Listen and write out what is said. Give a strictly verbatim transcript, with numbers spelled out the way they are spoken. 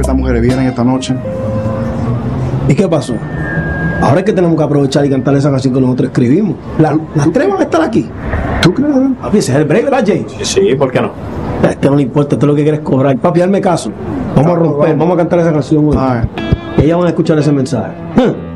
estas mujeres vienen esta noche. ¿Y qué pasó? Ahora es que tenemos que aprovechar y cantar esa canción que nosotros escribimos. La- Las tres van a estar aquí. ¿Tú crees? Papi, ese es el break, ¿verdad, Jay? Sí, sí, ¿por qué no? A este no le importa, esto es lo que quieres cobrar. Papi, hazme caso. Vamos a romper, vamos a cantar esa canción hoy. Ay. Ellas van a escuchar ese mensaje. Huh.